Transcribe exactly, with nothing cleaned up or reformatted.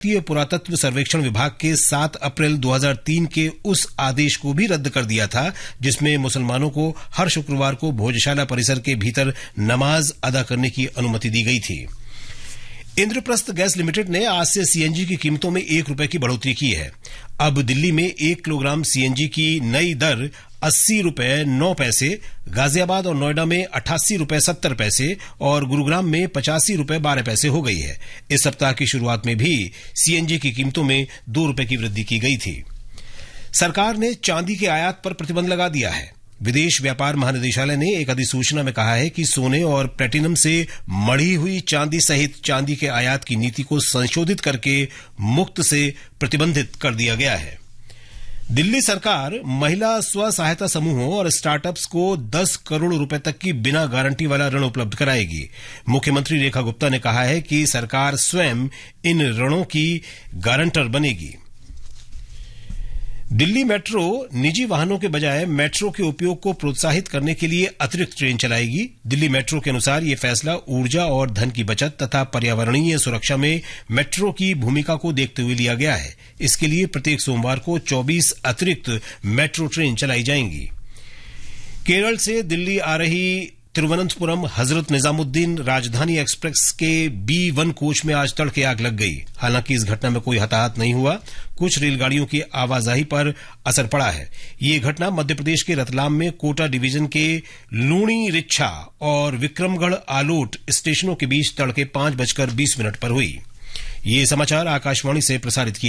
भारतीय पुरातत्व सर्वेक्षण विभाग के सात अप्रैल दो हज़ार तीन के उस आदेश को भी रद्द कर दिया था जिसमें मुसलमानों को हर शुक्रवार को भोजशाला परिसर के भीतर नमाज अदा करने की अनुमति दी गई थी। इंद्रप्रस्थ गैस लिमिटेड ने आज से सीएनजी की कीमतों में एक रुपए की बढ़ोतरी की है। अब दिल्ली में एक किलोग्राम सीएनजी की नई दर अस्सी रुपए नौ पैसे, गाजियाबाद और नोएडा में अट्ठासी रुपए सत्तर पैसे और गुरुग्राम में पचासी रुपए बारह पैसे हो गई है। इस सप्ताह की शुरुआत में भी सीएनजी की कीमतों में दो रुपए की वृद्धि की गई थी। सरकार ने चांदी के आयात पर प्रतिबंध लगा दिया है। विदेश व्यापार महानिदेशालय ने एक अधिसूचना में कहा है कि सोने और प्लेटिनम से मढ़ी हुई चांदी सहित चांदी के आयात की नीति को संशोधित करके मुक्त से प्रतिबंधित कर दिया गया है। दिल्ली सरकार महिला स्व सहायता समूहों और स्टार्टअप्स को दस करोड़ रुपए तक की बिना गारंटी वाला ऋण उपलब्ध कराएगी। मुख्यमंत्री रेखा गुप्ता ने कहा है कि सरकार स्वयं इन ऋणों की गारंटर बनेगी। दिल्ली मेट्रो निजी वाहनों के बजाय मेट्रो के उपयोग को प्रोत्साहित करने के लिए अतिरिक्त ट्रेन चलाएगी। दिल्ली मेट्रो के अनुसार यह फैसला ऊर्जा और धन की बचत तथा पर्यावरणीय सुरक्षा में मेट्रो की भूमिका को देखते हुए लिया गया है। इसके लिए प्रत्येक सोमवार को चौबीस अतिरिक्त मेट्रो ट्रेन चलाई जाएंगी। केरल से दिल्ली आ रही तिरुवनंतपुरम हजरत निजामुद्दीन राजधानी एक्सप्रेस के बी वन कोच में आज तड़के आग लग गई। हालांकि इस घटना में कोई हताहत नहीं हुआ। कुछ रेलगाड़ियों की आवाजाही पर असर पड़ा है। ये घटना मध्य प्रदेश के रतलाम में कोटा डिवीजन के लूणी रिच्छा और विक्रमगढ़ आलोट स्टेशनों के बीच तड़के पांच बजकर बीस मिनट पर हुई। ये समाचार आकाशवाणी से प्रसारित किया